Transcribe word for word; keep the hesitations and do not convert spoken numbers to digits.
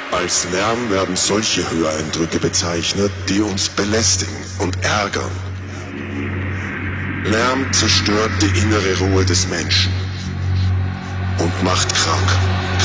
Als Lärm werden solche Höreindrücke bezeichnet, die uns belästigen und ärgern. Lärm zerstört die innere Ruhe des Menschen und macht krank.